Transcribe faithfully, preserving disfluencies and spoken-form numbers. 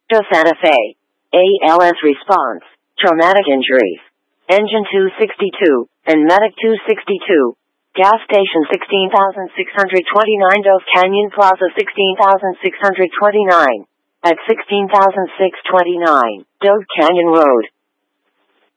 Santa Fe. A L S response, traumatic injuries. Engine two sixty-two, and Medic two sixty-two. Gas station sixteen thousand six hundred twenty-nine, Dove Canyon Plaza sixteen thousand six hundred twenty-nine. At sixteen thousand six hundred twenty-nine, Dove Canyon Road.